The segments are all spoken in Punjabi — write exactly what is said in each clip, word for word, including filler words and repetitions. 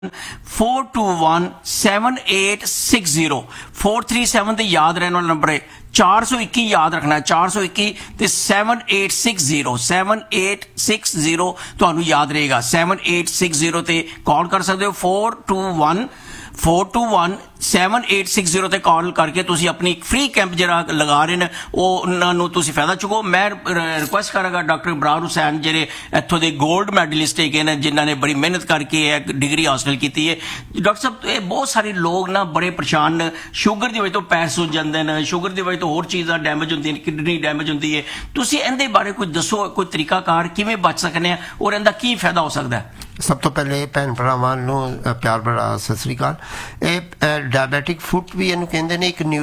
Four to one seven eight six zero four three seven तो याद रहने वाला नंबर है। चार सौ इक्की याद रखना है, चार सौ इक्की तो seven eight six zero seven eight six zero तो याद रहेगा। सैवन एट सिक्स जीरो ते कॉल कर सकते हो। Four to one four to one seven eight six zero ते कॉल करके तुसी अपनी फ्री कैंप जरा लगा रहे हैं उन्होंने तुसी फायदा चुको। मैं रिक्वेस्ट करांगा डॉक्टर इब्रार हुसैन जेरे इत्थों दे गोल्ड मैडलिस्ट है जिन्होंने बड़ी मेहनत करके एक डिग्री हासिल की है। डॉक्टर साहब बहुत सारे लोग ना बड़े परेशान, शुगर की वजह तो पैर सुज जाते हैं, शुगर की वजह तो होर चीज़ां डैमेज होंदी, किडनी डैमेज होंदी है। तुसी इहदे बारे कुछ दसो, कोई तरीकाकार किवें बच सकने हैं और इहदा की फायदा हो सकता है? सब तो पहले भैन भरावां नूं प्यार भरा सत श्री अकाल। ਇਹ ਡਾਇਬੈਟਿਕ ਫੁੱਟ ਵੀ ਇਹਨੂੰ ਕਹਿੰਦੇ ਨੇ, ਇੱਕ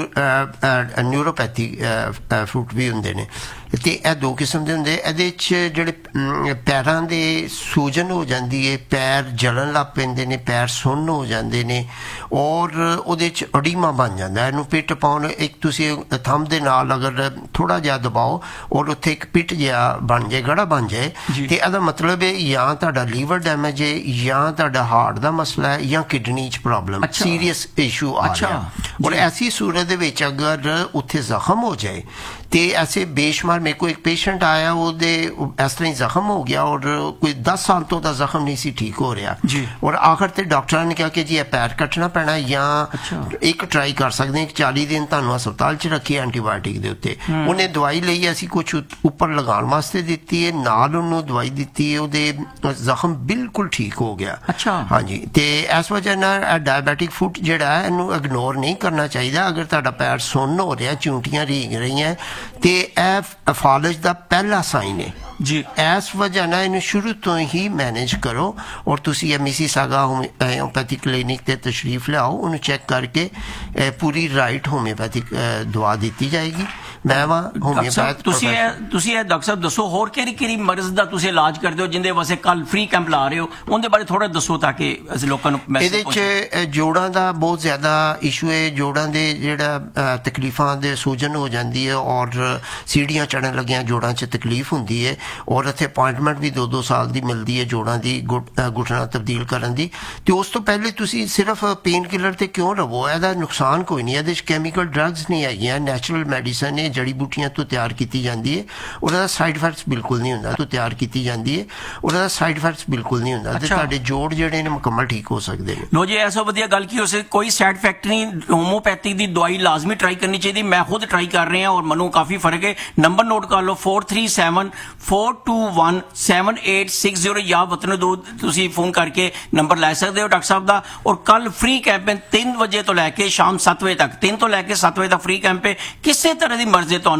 ਨਿਊਰੋਪੈਥੀ ਫੁੱਟ ਵੀ ਹੁੰਦੇ ਨੇ ਤੇ ਇਹ ਦੋ ਕਿਸਮ ਦੇ ਹੁੰਦੇ। ਇਹਦੇ 'ਚ ਜਿਹੜੇ ਪੈਰਾਂ ਦੇ ਸੂਜਨ ਹੋ ਜਾਂਦੀ ਹੈ, ਪੈਰ ਜਲਣ ਲੱਗ ਪੈਂਦੇ ਨੇ, ਪੈਰ ਸੁੰਨ ਹੋ ਜਾਂਦੇ ਨੇ ਔਰ ਉਹਦੇ 'ਚ ਅਡੀਮਾ ਬਣ ਜਾਂਦਾ। ਇਹਨੂੰ ਪਿੱਟ ਪਾਉਣ, ਇੱਕ ਤੁਸੀਂ ਥੰਮ ਦੇ ਨਾਲ ਅਗਰ ਥੋੜ੍ਹਾ ਜਿਹਾ ਦਬਾਓ ਔਰ ਉੱਥੇ ਇੱਕ ਪਿੱਟ ਜਿਹਾ ਬਣ ਜਾਏ, ਗੜਾ ਬਣ ਜਾਏ ਤੇ ਇਹਦਾ ਮਤਲਬ ਹੈ ਜਾਂ ਤੁਹਾਡਾ ਲੀਵਰ ਡੈਮੇਜ ਹੈ ਜਾਂ ਤੁਹਾਡਾ ਹਾਰਟ ਦਾ ਮਸਲਾ ਹੈ ਜਾਂ ਕਿਡਨੀ 'ਚ ਪ੍ਰੋਬਲਮ ਸੀਰੀਅਸ ਇਸ਼ੂ ਆ ਰਿਹਾ। ਔਰ ਐਸੀ ਸੂਰਤ ਦੇ ਵਿੱਚ ਅਗਰ ਉੱਥੇ ਜ਼ਖਮ ਹੋ ਜਾਏ ਤੇ ऐसे बेशुमार, मेरे को एक पेशेंट आया वो इस तरह जख्म हो गया और कोई दस साल तो का जख्म नहीं सी ठीक हो रहा जी। और आखिर ते डॉक्टर ने कहा कि जी पैर कटना पैना या अच्छा। एक ट्राई कर सकते हैं, चाली दिन तुहानू हस्पताल च रखिए एंटीबायोटिक दे उत्ते। उन्हें दवाई लई, असी कुछ उपर लगाने वास्ते दिती है, नाल उन्होंने दवाई दिती है, वो जख्म बिल्कुल ठीक हो गया। अच्छा हाँ जी। तो इस वजह नाल डायबिटिक फुट जिहड़ा है इनू इग्नोर नहीं करना चाहिए। अगर तुहाडा पैर सुन्न हो रहा, चूंटियां रींग रही हैं ਤੇ ਇਹ ਫਾਲਜ ਦਾ ਪਹਿਲਾ ਸਾਈਨ ਹੈ ਜੀ। ਇਸ ਵਜ੍ਹਾ ਨਾਲ ਇਹਨੂੰ ਸ਼ੁਰੂ ਤੋਂ ਹੀ ਮੈਨੇਜ ਕਰੋ ਔਰ ਤੁਸੀਂ ਇਹ ਮਿਸੀਸਾਗਾ ਹੋਮਿਓਪੈਥਿਕ ਕਲੀਨਿਕ ਤੇ ਤਸ਼ਰੀਫ ਲਿਆਓ, ਉਹਨੂੰ ਚੈੱਕ ਕਰਕੇ ਪੂਰੀ ਰਾਈਟ ਹੋਮਿਓਪੈਥਿਕ ਦਵਾ ਦਿੱਤੀ ਜਾਏਗੀ। ਮੈਂ ਵਾ ਹੋਮਿਓਪੈਥ। ਤੁਸੀਂ ਇਹ ਤੁਸੀਂ ਇਹ ਡਾਕਟਰ ਸਾਹਿਬ ਦੱਸੋ ਹੋਰ ਕਿਹੜੀ ਕਿਹੜੀ ਮਰਜ਼ ਦਾ ਤੁਸੀਂ ਇਲਾਜ ਕਰਦੇ ਹੋ ਜਿੰਦੇ ਵਾਸਤੇ ਕੱਲ ਫ੍ਰੀ ਕੈਂਪ ਲਾ ਰਹੇ ਹੋ, ਉਹਦੇ ਬਾਰੇ ਥੋੜਾ ਦੱਸੋ ਤਾਂ ਕਿ ਅਸੀਂ ਲੋਕਾਂ ਨੂੰ ਮੈਸੇਜ ਪਹੁੰਚੇ। ਇਹਦੇ 'ਚ ਜੋੜਾਂ ਦਾ ਬਹੁਤ ਜ਼ਿਆਦਾ ਇਸ਼ੂ ਹੈ। ਜੋੜਾਂ ਦੇ ਜਿਹੜਾ ਤਕਲੀਫਾਂ ਦੇ ਸੂਜਨ ਹੋ ਜਾਂਦੀ ਹੈ ਔਰ ਸੀੜੀਆਂ ਚੜ੍ਹਨ ਲੱਗਿਆਂ ਜੋੜਾਂ 'ਚ ਤਕਲੀਫ ਹੁੰਦੀ ਹੈ ਔਰ ਇੱਥੇ ਅਪਾਇੰਟਮੈਂਟ ਵੀ ਦੋ ਦੋ ਸਾਲ ਦੀ ਮਿਲਦੀ ਹੈ ਜੋੜਾਂ ਦੀ ਗੁੱਟਣਾ ਤਬਦੀਲ ਕਰਨ ਦੀ। ਤੇ ਉਸ ਤੋਂ ਪਹਿਲੇ ਤੁਸੀਂ ਸਿਰਫ ਪੇਨ ਕਿਲਰ ਤੇ ਕਿਉਂ ਰਵੋ? ਇਹਦਾ ਨੁਕਸਾਨ ਕੋਈ ਨਹੀਂ, ਇਹਦੇ 'ਚ ਕੈਮੀਕਲ ਡਰੱਗਸ ਨਹੀਂ ਹੈਗੀਆਂ, ਨੈਚੁਰਲ ਮੈਡੀਸਨ ਹੈ, ਜੜੀ ਬੂਟੀਆਂ ਤੋਂ ਤਿਆਰ ਕੀਤੀ ਜਾਂਦੀ ਹੈ। ਉਹਦਾ ਸਾਈਡ ਇਫੈਕਟਸ ਬਿਲਕੁਲ ਨਹੀਂ ਹੁੰਦਾ, ਤੋਂ ਤਿਆਰ ਕੀਤੀ ਜਾਂਦੀ ਹੈ, ਉਹਦਾ ਸਾਈਡ ਇਫੈਕਟਸ ਬਿਲਕੁਲ ਨਹੀਂ ਹੁੰਦਾ ਤੇ ਤੁਹਾਡੇ ਜੋੜ ਜਿਹੜੇ ਨੇ ਮੁਕੰਮਲ ਠੀਕ ਹੋ ਸਕਦੇ ਨੇ। ਲੋ ਜੀ, ਐਸਾ ਵਧੀਆ ਗੱਲ ਕੀ ਉਸੇ ਕੋਈ ਸਾਈਡ ਇਫੈਕਟ ਨਹੀਂ। ਹੋਮੋਪੈਥਿਕ ਦੀ ਦਵਾਈ ਲਾਜ਼ਮੀ ਟਰਾਈ ਕਰਨੀ ਚਾਹੀਦੀ। ਮੈਂ ਖੁਦ ਟਰਾਈ ਕਰ ਰਿਹਾ ਔਰ ਮੈਨੂੰ ਕਾਫੀ ਫਰਕ ਹੈ। ਨੰਬਰ ਨੋਟ ਕਰ ਲਓ four three seven four to one seven eight six zero या वतन दो तुसी फोन करके नंबर लै सकते हो डॉक्टर साहब का। और कल फ्री कैंप है तीन बजे तो लैके शाम सत्त बजे तक, तीन तो लैके सत्त बजे तक फ्री कैंप है। किसी तरह की मर्ज है,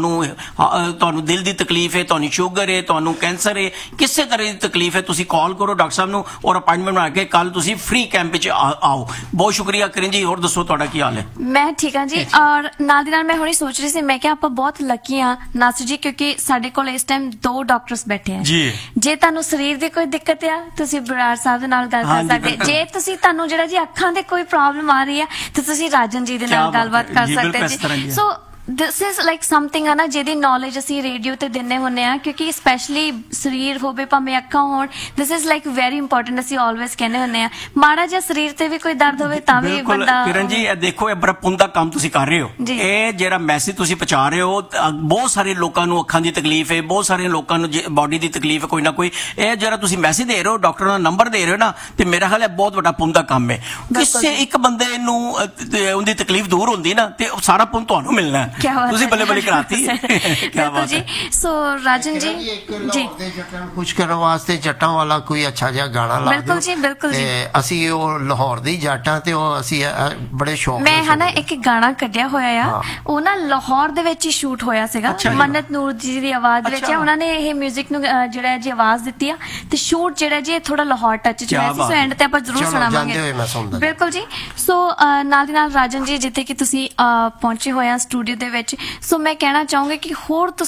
तुहानू दिल की तकलीफ है, तुहानू शुगर है, तुहानू कैंसर है, किसी तरह की तकलीफ है, तुसी कॉल करो डॉक्टर साहब नू और अपॉइंटमेंट बना के कल तुसी फ्री कैंप आओ। बहुत शुक्रिया करें जी। और दसो तुहाडा की हाल है? मैं ठीक हाँ जी। और नाल दी नाल मैं हुणे सोच रही सी, मैं क्या आपां बहुत लकी हाँ नासर जी, क्योंकि ਸਾਡੇ ਕੋਲ ਇਸ ਟਾਈਮ ਦੋ ਡਾਕਟਰਸ ਬੈਠੇ ਆ ਜੀ। ਜੇ ਤੁਹਾਨੂੰ ਸਰੀਰ ਦੀ ਕੋਈ ਦਿੱਕਤ ਆ ਤੁਸੀਂ ਬਰਾੜ ਸਾਹਿਬ ਦੇ ਨਾਲ ਗੱਲ ਕਰ ਸਕਦੇ। ਜੇ ਤੁਸੀਂ ਤੁਹਾਨੂੰ ਜਿਹੜਾ ਜੀ ਅੱਖਾਂ ਦੇ ਕੋਈ ਪ੍ਰੋਬਲਮ ਆ ਰਹੀ ਆ ਤੇ ਤੁਸੀਂ ਰਾਜਨ ਜੀ ਦੇ ਨਾਲ ਗੱਲਬਾਤ ਕਰ ਸਕਦੇ ਜੀ। ਸੋ ਦਿਸ ਇਜ਼ ਲਾਈਕ ਸਮਥਿੰਗ ਆ ਨਾ ਜਿਹਦੀ ਨੌਲੇਜ ਅਸੀਂ ਰੇਡੀਓ ਤੇ ਦਿੰਦੇ ਹੁੰਦੇ ਆ, ਕਿਉਂਕਿ ਸਪੈਸ਼ਲੀ ਸਰੀਰ ਹੋਵੇ ਭਾਵੇਂ ਅੱਖਾਂ ਹੋਣ, this is like very important. ਅਸੀਂ ਆਲਵੇਜ਼ ਕਹਿੰਦੇ ਹੁੰਦੇ ਆ ਮਾੜਾ ਜਿਹਾ ਸਰੀਰ ਤੇ ਵੀ ਕੋਈ ਦਰਦ ਹੋਵੇ ਤਾਂ ਵੀ ਬੰਦਾ। ਕਿਰਨ ਜੀ ਇਹ ਦੇਖੋ, ਇਹ ਬੜਾ ਪੁੰਨ ਦਾ ਕੰਮ ਤੁਸੀਂ ਕਰ ਰਹੇ ਹੋ। ਇਹ ਜਿਹੜਾ ਮੈਸੇਜ ਤੁਸੀਂ ਪਹੁੰਚਾ ਰਹੇ ਹੋ, ਬਹੁਤ ਸਾਰੇ ਲੋਕਾਂ ਨੂੰ ਅੱਖਾਂ ਦੀ ਤਕਲੀਫ ਹੈ, ਬਹੁਤ ਸਾਰੇ ਲੋਕਾਂ ਨੂੰ ਬਾਡੀ ਦੀ ਤਕਲੀਫ ਹੈ ਕੋਈ ਨਾ ਕੋਈ। ਇਹ ਜਿਹੜਾ ਤੁਸੀਂ ਮੈਸੇਜ ਦੇ ਰਹੇ ਹੋ, ਡਾਕਟਰ ਦਾ ਨੰਬਰ ਦੇ ਰਹੇ ਹੋ ਨਾ, ਤੇ ਮੇਰਾ ਖਿਆਲ ਹੈ ਬਹੁਤ ਵੱਡਾ ਪੁੰਨ ਦਾ ਕੰਮ ਹੈ। ਕਿਸੇ ਇੱਕ ਬੰਦੇ ਨੂੰ ਉਹਦੀ ਤਕਲੀਫ ਦੂਰ ਹੁੰਦੀ ਨਾ ਤੇ ਸਾਰਾ ਪੁੰਨ ਤੁਹਾਨੂੰ ਮਿਲਣਾ ਹੈ। ਤੁਸੀਂ ਬੱਲੇ ਬੱਲੇ ਕਰਾਤੀ। ਕਿਆ ਬਾਤ ਹੈ। ਸੋ ਰਾਜਨ ਜੀ ਜੀ ਕੁਝ ਕਰਨ ਵਾਸਤੇ ਜੱਟਾਂ ਵਾਲਾ ਕੋਈ ਅੱਛਾ ਜਿਹਾ ਗਾਣਾ ਲਾ ਦਿਓ। ਬਿਲਕੁਲ ਜੀ, ਬਿਲਕੁਲ ਜੀ। ਅਸੀਂ ਉਹ ਲਾਹੌਰ ਦੀ ਜੱਟਾਂ ਤੇ ਉਹ ਅਸੀਂ ਬੜੇ ਸ਼ੌਕ ਮੈਂ ਹੈ ਨਾ ਇੱਕ ਗਾਣਾ ਕੱਢਿਆ ਹੋਇਆ ਆ, ਉਹ ਨਾ ਲਾਹੌਰ ਦੇ ਵਿੱਚ ਹੀ ਸ਼ੂਟ ਹੋਇਆ ਸੀਗਾ। ਮੰਨਤ ਨੂਰ ਜੀ ਦੀ ਆਵਾਜ਼ ਦੇ ਵਿੱਚ ਉਹਨਾਂ ਨੇ ਇਹ 뮤직 ਨੂੰ ਜਿਹੜਾ ਜੀ ਆਵਾਜ਼ ਦਿੱਤੀ ਆ ਤੇ ਸ਼ੂਟ ਜਿਹੜਾ ਜੀ ਥੋੜਾ ਲਾਹੌਰ ਟੱਚ ਚ ਹੋਇਆ ਸੀ। ਸੋ ਐਂਡ ਤੇ ਆਪਾਂ ਜ਼ਰੂਰ ਸੁਣਾਵਾਂਗੇ। ਬਿਲਕੁਲ ਜੀ। ਸੋ ਨਾਲ ਦੀ ਨਾਲ ਰਾਜਨ ਜੀ ਜਿੱਥੇ ਕਿ ਤੁਸੀਂ ਪਹੁੰਚੇ ਹੋਏ ਆ ਸਟੂਡੀਓ ਦੇ ਵਿੱਚ, ਸੋ ਮੈਂ ਕਹਿਣਾ ਚਾਹੂੰਗੀ ਕਿ ਹੋਰ ਤੁਸੀਂ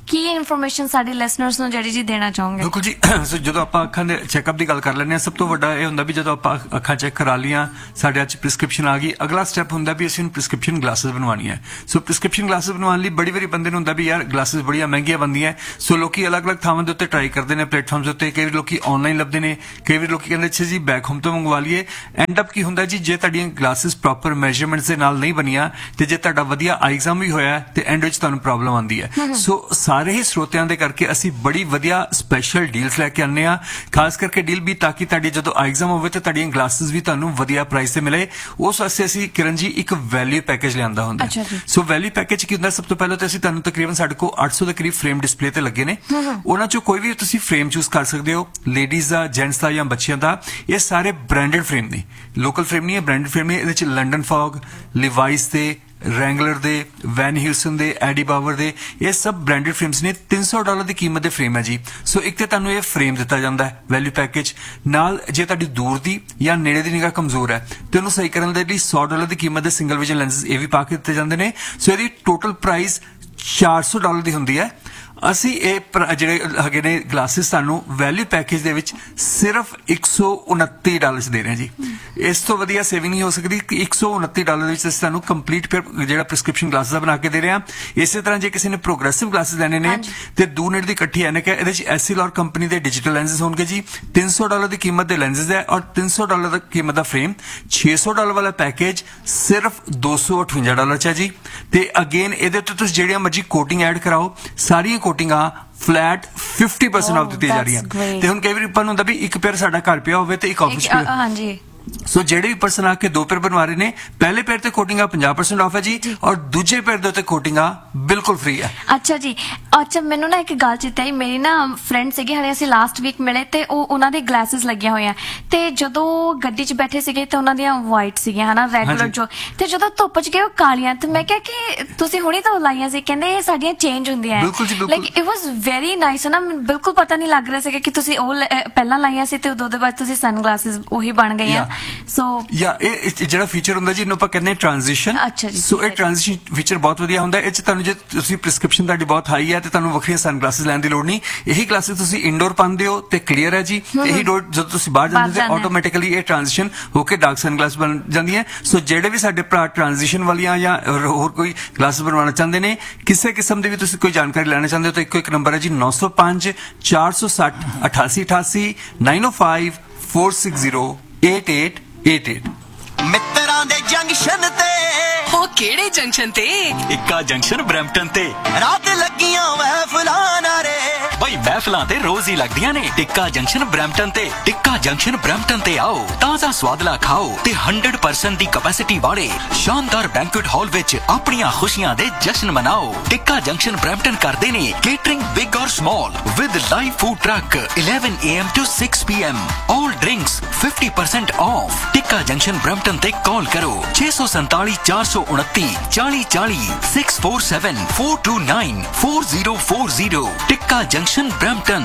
ਕੀ ਇਨਫੋਰਮੇਸ਼ਨ ਸਾਡੇ ਲਿਸਨਰਸ ਨੂੰ ਜਿਹੜੀ ਜੀ ਦੇਣਾ ਚਾਹੋਗੇ? ਬਿਲਕੁਲ ਜੀ। ਸੋ ਜਦੋਂ ਆਪਾਂ ਅੱਖਾਂ ਦੇ ਚੈੱਕਅਪ ਦੀ ਗੱਲ ਕਰ ਲੈਂਦੇ ਹਾਂ, ਸਭ ਤੋਂ ਵੱਡਾ ਇਹ ਹੁੰਦਾ ਵੀ ਜਦੋਂ ਆਪਾਂ ਅੱਖਾਂ ਚੈੱਕ ਕਰਾ ਲੀਆਂ, ਸਾਡੇ ਅੱਜ ਪ੍ਰਿਸਕ੍ਰਿਪਸ਼ਨ ਆ ਗਈ, ਅਗਲਾ ਸਟੈਪ ਹੁੰਦਾ ਵੀ ਅਸੀਂ ਪ੍ਰਿਸਕ੍ਰਿਪਸ਼ਨ ਗਲਾਸਿਸ ਬਣਵਾਉਣੀ ਹੈ। ਸੋ ਪ੍ਰਿਸਕ੍ਰਿਪਸ਼ਨ ਗਲਾਸਿਸ ਬਣਵਾਉਣ ਲਈ ਬੜੀ ਵਾਰੀ ਬੰਦੇ ਨੂੰ ਹੁੰਦਾ ਵੀ ਯਾਰ ਗਲਾਸਿਸ ਬੜੀਆਂ ਮਹਿੰਗੀਆਂ ਬਣਦੀਆਂ, ਸੋ ਲੋਕੀ ਅਲੱਗ-ਅਲੱਗ ਥਾਵਾਂ ਦੇ ਉੱਤੇ ਟਰਾਈ ਕਰਦੇ ਨੇ, ਪਲੇਟਫਾਰਮਸ ਦੇ ਉੱਤੇ। ਕਈ ਵਾਰ ਲੋਕੀ ਆਨਲਾਈਨ ਲੱਭਦੇ ਨੇ, ਕਈ ਵਾਰ ਲੋਕੀ ਕਹਿੰਦੇ ਅੱਛਾ ਜੀ ਬੈਕ ਹੋਮ ਤੋਂ ਮੰਗਵਾ ਲਈਏ। ਐਂਡ ਅਪ ਕੀ ਹੁੰਦਾ ਜੀ, ਜੇ ਤੁਹਾਡੀਆਂ ਗਲਾਸਿਸ ਪ੍ਰੋਪਰ ਮੈਜ਼ਰਮੈਂਟਸ ਦੇ ਨਾਲ ਨਹੀਂ ਬਣੀਆਂ ਤੇ ਜੇ ਤੁਹਾਡਾ ਵਧੀਆ ਆਈ ਐਗਜ਼ਾਮ ਵੀ ਹੋਇਆ ਤੇ ਐਂਡ ਵਿੱਚ ਤੁਹਾਨੂੰ ਪ੍ਰੋਬਲਮ ਆਉਂਦੀ ਹੈ। ਸੋ ਸਾਰੇ ਹੀ ਸਰੋਤਿਆਂ ਦੇ ਕਰਕੇ ਅਸੀਂ ਬੜੀ ਵਧੀਆ ਸਪੈਸ਼ਲ ਡੀਲਸ ਲੈ ਕੇ ਆਉਂਦੇ ਹਾਂ, ਖਾਸ ਕਰਕੇ ਡੀਲ ਵੀ ਤਾਂ ਕਿ ਤੁਹਾਡੀ ਜਦੋਂ ਆਈ ਐਗਜ਼ਾਮ ਹੋਵੇ ਤੇ ਤੁਹਾਡੀਆਂ ਗਲਾਸਿਸ ਵੀ ਤੁਹਾਨੂੰ ਵਧੀਆ ਪ੍ਰਾਈਸ ਤੇ ਮਿਲੇ। ਉਸ ਵਾਸਤੇ ਅਸੀਂ ਕਿਰਨ ਜੀ ਇੱਕ ਵੈਲਿਊ ਪੈਕੇਜ ਲਿਆਂਦਾ ਹੁੰਦਾ। ਸੋ ਵੈਲਿਊ ਪੈਕੇਜ ਕੀ ਹੁੰਦਾ, ਸਭ ਤੋਂ ਪਹਿਲਾਂ ਤਾਂ ਅਸੀਂ ਤੁਹਾਨੂੰ ਤਕਰੀਬਨ ਸਾਡੇ ਕੋਲ ਅੱਠ ਸੌ ਦੇ ਕਰੀਬ ਫਰੇਮ ਡਿਸਪਲੇ ਤੇ ਲੱਗੇ ਨੇ, ਉਹਨਾਂ ਚੋਂ ਕੋਈ ਵੀ ਤੁਸੀਂ ਫਰੇਮ ਚੂਜ਼ ਕਰ ਸਕਦੇ ਹੋ, ਲੇਡੀਜ਼ ਦਾ, ਜੈਂਟਸ ਦਾ ਜਾਂ ਬੱਚਿਆਂ ਦਾ। ਇਹ ਸਾਰੇ ਬ੍ਰਾਂਡਡ ਫਰੇਮ ਨੇ, ਲੋਕਲ ਫਰੇਮ ਨਹੀਂ ਹੈ, ਬ੍ਰਾਂਡਡ ਫਰੇਮ ਨੇ। ਇਹਦੇ ਚ ਲੰਡਨ ਫੌਗ, ਲਿਵਾਈਸ ਦੇ, ਰੈਂਗਲਰ ਦੇ, ਵੈਨ ਹਿਲਸਨ ਦੇ, ਐਡੀ ਬਾਵਰ ਦੇ, ਇਹ ਸਭ ਬ੍ਰਾਂਡਡ ਫਰੇਮਸ ਨੇ। ਤਿੰਨ ਸੌ ਡਾਲਰ ਦੀ ਕੀਮਤ ਦੇ ਫਰੇਮ ਹੈ ਜੀ। ਸੋ ਇੱਕ ਤੇ ਤੁਹਾਨੂੰ ਇਹ ਫਰੇਮ ਦਿੱਤਾ ਜਾਂਦਾ ਹੈ ਵੈਲਿਊ ਪੈਕੇਜ ਨਾਲ। ਜੇ ਤੁਹਾਡੀ ਦੂਰ ਦੀ ਜਾਂ ਨੇੜੇ ਦੀ ਨਿਗਾਹ ਕਮਜ਼ੋਰ ਹੈ ਤੇ ਉਹਨੂੰ ਸਹੀ ਕਰਨ ਦੇ ਲਈ ਸੌ ਡਾਲਰ ਦੀ ਕੀਮਤ ਦੇ ਸਿੰਗਲ ਵਿਜ਼ਨ ਲੈਂਸਸ ਇਹ ਵੀ ਪਾ ਕੇ ਦਿੱਤੇ ਜਾਂਦੇ ਨੇ। ਸੋ ਇਹਦੀ ਟੋਟਲ ਪ੍ਰਾਈਸ ਚਾਰ ਸੌ ਡਾਲਰ ਦੀ ਹੁੰਦੀ ਹੈ। ਅਸੀਂ ਇਹ ਜਿਹੜੇ ਹੈਗੇ ਨੇ ਗਲਾਸਿਸ ਤੁਹਾਨੂੰ ਵੈਲਿਊ ਪੈਕੇਜ ਦੇ ਵਿੱਚ ਸਿਰਫ ਇੱਕ ਸੌ ਉਨੱਤੀ ਡਾਲਰ ਚ ਦੇ ਰਹੇ ਹਾਂ ਜੀ। ਇਸ ਤੋਂ ਵਧੀਆ ਸੇਵਿੰਗ ਨਹੀਂ ਹੋ ਸਕਦੀ। ਇੱਕ ਸੌ ਉਨੱਤੀ ਡਾਲਰ ਵਿੱਚ ਅਸੀਂ ਤੁਹਾਨੂੰ ਕੰਪਲੀਟ ਜਿਹੜਾ ਪ੍ਰਿਸਕ੍ਰਿਪਸ਼ਨ ਗਲਾਸਿਸ ਦਾ ਬਣਾ ਕੇ ਦੇ ਰਹੇ ਹਾਂ। ਇਸੇ ਤਰ੍ਹਾਂ ਜੇ ਕਿਸੇ ਨੇ ਪ੍ਰੋਗਰੈਸਿਵ ਗਲਾਸਿਸ ਲੈਣੇ ਨੇ ਤੇ ਦੂਰ ਨੇੜੇ ਦੀ ਇਕੱਠੀ ਐਨਕ ਹੈ, ਇਹਦੇ ਚ ਐਸੀਲੌਰ ਕੰਪਨੀ ਦੇ ਡਿਜੀਟਲ ਲੈਂਸਸ ਹੋਣਗੇ ਜੀ। ਤਿੰਨ ਸੌ ਡਾਲਰ ਦੀ ਕੀਮਤ ਦੇ ਲੈਂਸਸ ਹੈ ਔਰ ਤਿੰਨ ਸੌ ਡਾਲਰ ਦੀ ਕੀਮਤ ਦਾ ਫਰੇਮ। ਛੇ ਸੌ ਡਾਲਰ ਵਾਲਾ ਪੈਕੇਜ ਸਿਰਫ ਦੋ ਸੌ ਅਠਵੰਜਾ ਡਾਲਰ ਚ ਹੈ ਜੀ। ਤੇ ਅਗੇਨ ਇਹਦੇ ਉੱਤੇ ਤੁਸੀਂ ਜਿਹੜੀਆਂ ਮਰਜੀ ਕੋਟਿੰਗ ਐਡ ਕਰਾਓ, ਸਾਰੀਆਂ ਕੋਟਿੰਗਾਂ ਫਲੈਟ ਫਿਫਟੀ ਪਰਸੈਂਟ ਆਫ ਦਿੱਤੀ ਜਾ ਰਹੀਆਂ। ਤੇ ਹੁਣ ਕਈ ਵਾਰੀ ਆਪਾਂ ਨੂੰ ਹੁੰਦਾ ਵੀ ਇੱਕ ਪੇਅਰ ਸਾਡਾ ਘਰ ਪਿਆ ਹੋਵੇ ਤੇ ਇੱਕ ਆਫਿਸ ਪਿਆ। ਹਾਂਜੀ। ਸੋ ਜਿਹੜੇ ਵੀ ਪਰਸਨ ਆ ਕੇ ਦੋ ਪੇਅਰ ਬਣਵਾ ਰਹੇ ਨੇ, ਪਹਿਲੇ ਪੇਅਰ ਤੇ ਕੋਟਿੰਗ ਆ ਪੰਜਾਹ ਪਰਸੈਂਟ ਆਫ ਹੈ ਜੀ ਔਰ ਦੂਜੇ ਪੇਅਰ ਦੇ ਉੱਤੇ ਕੋਟਿੰਗ ਆ ਬਿਲਕੁਲ ਫ੍ਰੀ ਹੈ। ਅੱਛਾ ਜੀ। ਅੱਛਾ, ਮੈਨੂੰ ਨਾ ਇੱਕ ਗੱਲ ਚੇਤੇ ਆਈ। ਮੇਰੀ ਨਾ ਫਰੈਂਡ ਸੀਗੇ, ਹਲੇ ਅਸੀਂ ਲਾਸਟ ਵੀਕ ਮਿਲੇ ਤੇ ਉਹ ਉਹਨਾਂ ਦੇ ਗਲਾਸਿਸ ਲੱਗੀਆਂ ਹੋਈਆਂ ਤੇ ਜਦੋਂ ਗੱਡੀ 'ਚ ਬੈਠੇ ਸੀਗੇ ਤੇ ਉਹਨਾਂ ਦੀਆਂ ਵਾਈਟ ਸੀਗੀਆਂ ਹਨਾ, ਰੈਗੂਲਰ ਜੋ, ਤੇ ਜਦੋਂ ਧੁੱਪ 'ਚ ਗਏ ਉਹ ਕਾਲੀਆਂ। ਤੇ ਮੈਂ ਕਿਹਾ ਕਿ ਤੁਸੀਂ ਹੁਣੀ ਤਾਂ ਲਾਈਆਂ ਸੀ, ਕਹਿੰਦੇ ਇਹ ਸਾਡੀਆਂ ਚੇਂਜ ਹੁੰਦੀਆਂ। Like it was very nice ਨਾ, ਬਿਲਕੁਲ ਪਤਾ ਨਹੀਂ ਲੱਗ ਰਿਹਾ ਸੀਗਾ ਕਿ ਤੁਸੀਂ ਉਹ ਪਹਿਲਾਂ ਲਾਈਆਂ ਸੀ ਤੇ ਉਦੋਂ ਦੇ ਬਾਅਦ ਤੁਸੀਂ ਸਨ ਗਲਾਸਿਸ ਉਹੀ ਬਣ ਗਈਆਂ। ਸੋ ਯਾ ਇਹ ਜਿਹੜਾ ਫੀਚਰ ਹੁੰਦਾ ਜਿਹਨੂੰ ਆਪਾਂ ਕਹਿੰਦੇ ਟ੍ਰਾਂਜੀਸ਼ਨ। ਸੋ ਇਹ ਟ੍ਰਾਂਜੀਸ਼ਨ ਫੀਚਰ ਬਹੁਤ ਵਧੀਆ ਹੁੰਦਾ। ਇਹ ਚ ਤੁਹਾਨੂੰ ਜੇ ਤੁਸੀਂ ਪ੍ਰਿਸਕ੍ਰਿਪਸ਼ਨ ਤੁਹਾਡੀ ਬਹੁਤ ਹਾਈ ਹੈ ਤੇ ਤੁਹਾਨੂੰ ਵੱਖਰੀਆਂ ਸਨ ਗਲਾਸਿਸ ਲੈਣ ਦੀ ਲੋੜ ਨਹੀਂ। ਇਹੀ ਗਲਾਸਿਸ ਤੁਸੀਂ ਇੰਡੋਰ ਪਾਉਂਦੇ ਹੋ ਤੇ ਕਲੀਅਰ ਹੈ ਜੀ। ਇਹੀ ਡੋਰ ਜਦੋਂ ਤੁਸੀਂ ਬਾਹਰ ਜਾਂਦੇ ਹੋ ਆਟੋਮੈਟਿਕਲੀ ਇਹ ਟ੍ਰਾਂਜੀਸ਼ਨ ਹੋ ਕੇ ਡਾਰਕ ਸਨ ਗਲਾਸ ਬਣ ਜਾਂਦੀਆਂ। ਸੋ ਜਿਹੜੇ ਵੀ ਸਾਡੇ ਭਰਾ ਟ੍ਰਾਂਜੀਸ਼ਨ ਵਾਲੀਆਂ ਜਾਂ ਹੋਰ ਕੋਈ ਗਲਾਸਿਸ ਬਣਵਾਉਣਾ ਚਾਹੁੰਦੇ ਨੇ, ਕਿਸੇ ਕਿਸਮ ਦੀ ਵੀ ਤੁਸੀਂ ਕੋਈ ਜਾਣਕਾਰੀ ਲੈਣਾ ਚਾਹੁੰਦੇ ਹੋ ਤਾਂ ਇੱਕੋ ਇੱਕ ਨੰਬਰ ਹੈ ਜੀ, ਨੌ ਸੌ ਪੰਜ ਚਾਰ ਸੌ ਸੱਠ ਅਠਾਸੀ ਅਠਾਸੀ ਨਾਈਨ ਓ five four six zero eight eight eight eight. ਮਿੱਤਰਾਂ ਦੇ ਜੰਕਸ਼ਨ ਤੇ, ਉਹ ਕਿਹੜੇ ਜੰਕਸ਼ਨ ਤੇ? ਇੱਕਾ ਜੰਕਸ਼ਨ ਬਰੈਂਪਟਨ ਤੇ ਰਾਤ ਲੱਗੀਆਂ ਮਹਿਫਲਾਂ ਨਾਰੇ। ਬਈ ਮਹਿਫਲਾਂ ਤੇ ਰੋਜ਼ ਹੀ ਲੱਗਦੀਆਂ ਨੇ। ਟਿੱਕਾ ਜੰਕਸ਼ਨ ਬਰੈਂਪਟਨ ਤੇ। ਟਿੱਕਾ ਜੰਕਸ਼ਨ ਬਰੈਂਪਟਨ ਤੇ ਆਓ, ਤਾਜ਼ਾ ਸਵਾਦਲਾ ਖਾਓ ਤੇ ਸੌ ਪਰਸੈਂਟ ਦੀ ਕਪੈਸਿਟੀ ਵਾਲੇ ਸ਼ਾਨਦਾਰ ਬੈਂਕੁਏਟ ਹਾਲ ਵਿੱਚ ਆਪਣੀਆਂ ਖੁਸ਼ੀਆਂ ਦੇ ਜਸ਼ਨ ਮਨਾਓ। ਟਿੱਕਾ ਜੰਕਸ਼ਨ ਬਰੈਂਪਟਨ ਕਰਦੇ ਨੇ ਕੇਟਰਿੰਗ ਬਿਗ ਔਰ small with live food truck eleven a m to six p m all drinks fifty percent off। Tikka junction Brampton ਤੇ ਕਾਲ ਕਰੋ ਛੇ ਸੌ ਸੰਤਾਲੀ ਚਾਰ ਸੌ ਉਨੱਤੀ ਚਾਲੀ ਚਾਲੀ six four seven four two nine four zero four zero। ਟਿੱਕਾ जंक्शन ब्रैम्पटन।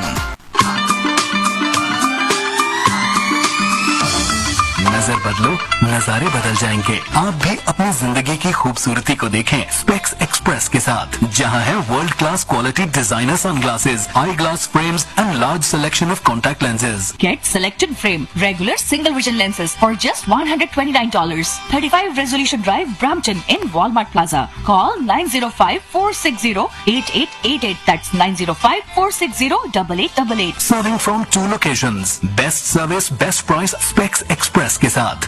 नजर बदलो, नजारे बदल जाएंगे। आप भी अपनी जिंदगी की खूबसूरती को देखें स्पेक्स एक्सप्रेस के साथ, जहां है world class quality designer sunglasses, I glass frames and large selection of contact lenses. Get selected frame, regular single vision lenses for just one hundred twenty-nine dollars. thirty-five Resolution Drive, Brampton in Walmart Plaza. Call nine zero five four six zero eight eight eight eight. That's nine zero five four six zero eight eight eight eight. Serving from two locations. Best service, best price, Specs Express के साथ।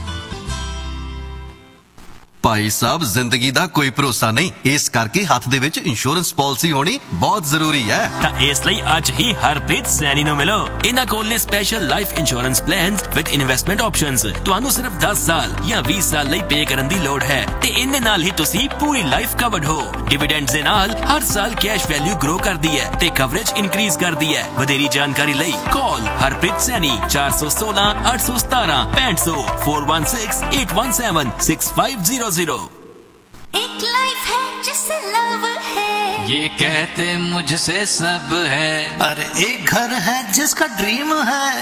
ਭਾਈ ਸਾਹਿਬ, ਜ਼ਿੰਦਗੀ ਦਾ ਕੋਈ ਭਰੋਸਾ ਨਹੀਂ, ਇਸ ਕਰਕੇ ਹੱਥ ਦੇ ਵਿੱਚ ਇੰਸ਼ੋਰੈਂਸ ਪਾਲਿਸੀ ਹੋਣੀ ਬਹੁਤ ਜ਼ਰੂਰੀ ਹੈ। ਤਾਂ ਇਸ ਲਈ ਅੱਜ ਹੀ ਹਰਪ੍ਰੀਤ ਸੈਣੀ ਨੂੰ ਮਿਲੋ। ਇਹਨਾਂ ਕੋਲ ਨੇ special life insurance plans with investment options. ਤੁਹਾਨੂੰ ਸਿਰਫ ਦਸ ਸਾਲ ਜਾਂ ਵੀਹ ਸਾਲ ਲਈ ਪੇ ਕਰਨ ਦੀ ਲੋੜ ਹੈ ਤੇ ਇਹਦੇ ਨਾਲ ਹੀ ਤੁਸੀਂ ਪੂਰੀ ਲਾਈਫ ਕਵਰਡ ਹੋ। ਡਿਵੀਡੈਂਡਸ ਦੇ ਨਾਲ ਹਰ ਸਾਲ ਕੈਸ਼ ਵੈਲਿਊ ਗਰੋ ਕਰਦੀ ਹੈ ਤੇ ਕਵਰੇਜ ਇਨਕਰੀਜ਼ ਕਰਦੀ ਹੈ। ਵਧੇਰੀ ਜਾਣਕਾਰੀ ਲਈ ਕਾਲ ਹਰਪ੍ਰੀਤ ਸੈਣੀ ਚਾਰ ਸੌ ਸੋਲਾਂ ਅੱਠ ਸੌ ਸਤਾਰਾਂ ਪੈਂਹਠ ਸੌ four one six eight one seven six five zero zero। एक लाइफ है जिससे लव है, ये कहते मुझसे सब है। अरे एक घर है जिसका ड्रीम है,